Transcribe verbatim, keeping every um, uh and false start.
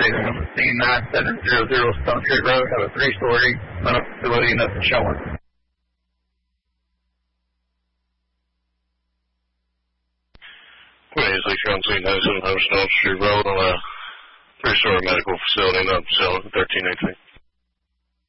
State seventeen nine seven zero zero Stone Street Road. Have a three-story medical facility, nothing showing. Paisley, County nine seven hundred Stone Street Road on a three-story medical facility, nothing showing, thirteen eighteen.